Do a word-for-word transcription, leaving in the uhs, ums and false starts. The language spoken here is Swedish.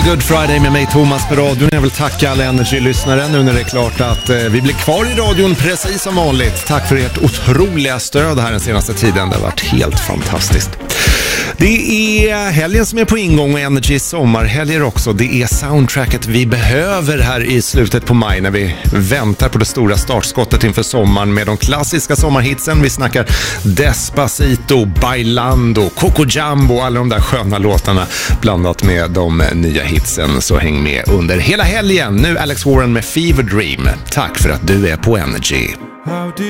Good Friday med mig Thomas på radion. Jag vill tacka alla Energy-lyssnare nu när det är klart att eh, vi blir kvar i radion precis som vanligt. Tack för ert otroliga stöd här den senaste tiden. Det har varit helt fantastiskt. Det är helgen som är på ingång och Energy sommarhelger också. Det är soundtracket vi behöver här i slutet på maj när vi väntar på det stora startskottet inför sommaren med de klassiska sommarhitsen. Vi snackar Despacito, Bailando, Coco Jumbo och alla de där sköna låtarna blandat med de nya hitsen. Så häng med under hela helgen. Nu Alex Warren med Fever Dream. Tack för att du är på Energy.